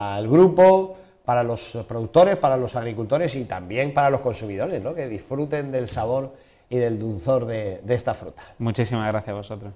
al grupo, para los productores, para los agricultores y también para los consumidores, ¿no? Que disfruten del sabor y del dulzor de esta fruta. Muchísimas gracias a vosotros.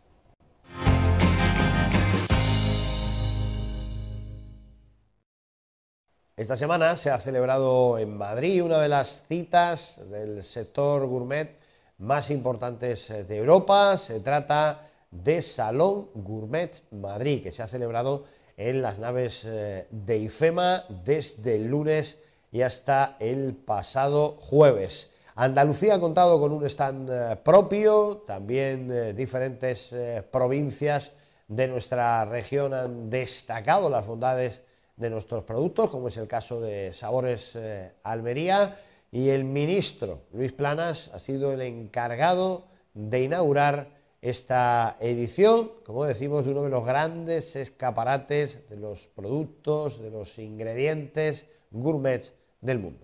Esta semana se ha celebrado en Madrid una de las citas del sector gourmet más importantes de Europa. Se trata de Salón Gourmet Madrid, que se ha celebrado en las naves de IFEMA desde el lunes y hasta el pasado jueves. Andalucía ha contado con un stand propio, también diferentes provincias de nuestra región han destacado las bondades de nuestros productos, como es el caso de Sabores Almería, y el ministro Luis Planas ha sido el encargado de inaugurar esta edición, como decimos, de uno de los grandes escaparates de los productos, de los ingredientes gourmet del mundo.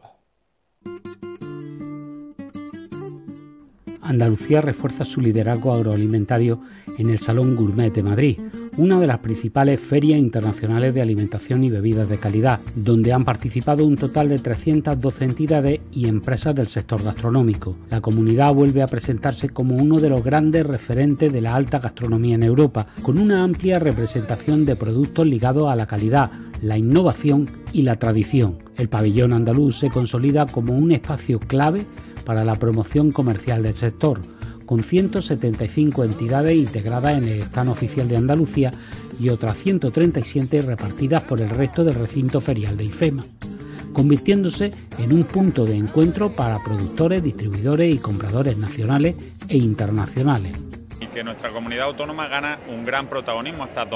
Andalucía refuerza su liderazgo agroalimentario en el Salón Gourmet de Madrid, una de las principales ferias internacionales de alimentación y bebidas de calidad, donde han participado un total de 312 entidades y empresas del sector gastronómico. La comunidad vuelve a presentarse como uno de los grandes referentes de la alta gastronomía en Europa, con una amplia representación de productos ligados a la calidad, la innovación y la tradición. El pabellón andaluz se consolida como un espacio clave para la promoción comercial del sector, con 175 entidades integradas en el stand oficial de Andalucía y otras 137 repartidas por el resto del recinto ferial de IFEMA, convirtiéndose en un punto de encuentro para productores, distribuidores y compradores nacionales e internacionales. Y que nuestra comunidad autónoma gana un gran protagonismo, hasta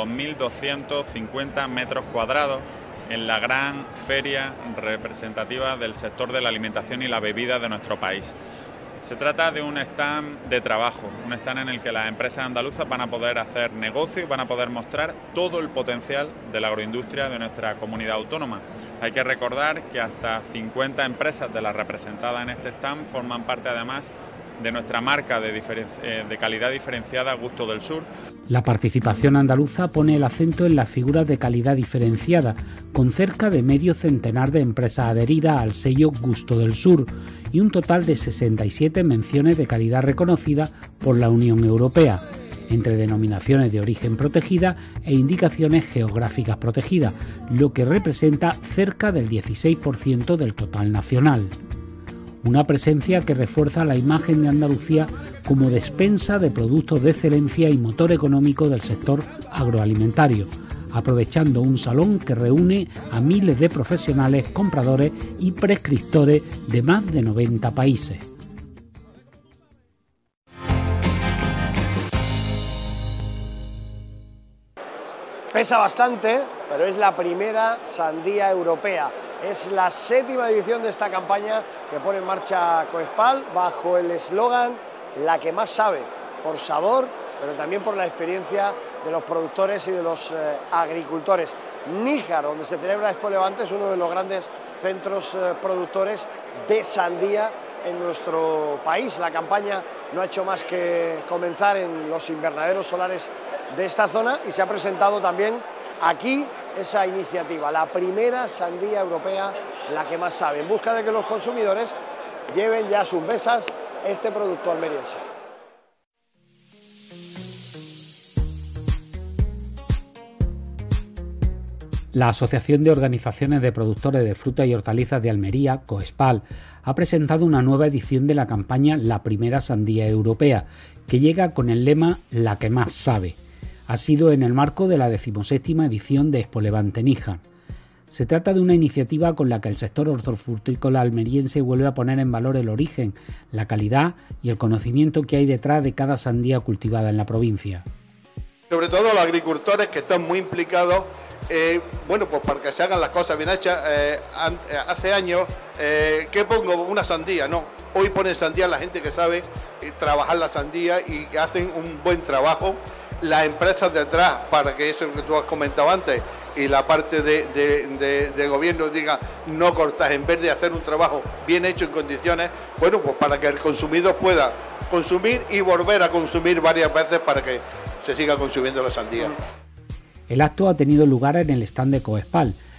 2.250 metros cuadrados, en la gran feria representativa del sector de la alimentación y la bebida de nuestro país. Se trata de un stand de trabajo, un stand en el que las empresas andaluzas van a poder hacer negocio y van a poder mostrar todo el potencial de la agroindustria de nuestra comunidad autónoma. Hay que recordar que hasta 50 empresas de las representadas en este stand forman parte además de nuestra marca de calidad diferenciada Gusto del Sur. La participación andaluza pone el acento en las figuras de calidad diferenciada, con cerca de medio centenar de empresas adheridas al sello Gusto del Sur y un total de 67 menciones de calidad reconocidas por la Unión Europea, entre denominaciones de origen protegida e indicaciones geográficas protegidas, lo que representa cerca del 16% del total nacional. Una presencia que refuerza la imagen de Andalucía como despensa de productos de excelencia y motor económico del sector agroalimentario, aprovechando un salón que reúne a miles de profesionales, compradores y prescriptores de más de 90 países. Pesa bastante, pero es la primera sandía europea. Es la 7ª edición de esta campaña que pone en marcha Coespal bajo el eslogan "La que más sabe", por sabor, pero también por la experiencia de los productores y de los agricultores. Níjar, donde se celebra Expo Levante, es uno de los grandes centros productores de sandía en nuestro país. La campaña no ha hecho más que comenzar en los invernaderos solares de esta zona y se ha presentado también aquí esa iniciativa, la primera sandía europea, la que más sabe, en busca de que los consumidores lleven ya a sus mesas este producto almeriense. La Asociación de Organizaciones de Productores de Frutas y Hortalizas de Almería, Coespal, ha presentado una nueva edición de la campaña La Primera Sandía Europea, que llega con el lema "La que más sabe". Ha sido en el marco de la 17ª edición de Expo Levante Níjar. Se trata de una iniciativa con la que el sector hortofrutícola almeriense vuelve a poner en valor el origen, la calidad y el conocimiento que hay detrás de cada sandía cultivada en la provincia. Sobre todo los agricultores que están muy implicados, pues para que se hagan las cosas bien hechas. Hace años, ¿qué pongo? Una sandía, no. Hoy ponen sandía la gente que sabe trabajar la sandía y hacen un buen trabajo. Las empresas detrás, para que eso que tú has comentado antes, y la parte de gobierno diga no cortar, en vez de hacer un trabajo bien hecho en condiciones, pues para que el consumidor pueda consumir y volver a consumir varias veces para que se siga consumiendo la sandía. El acto ha tenido lugar en el stand de Coespal,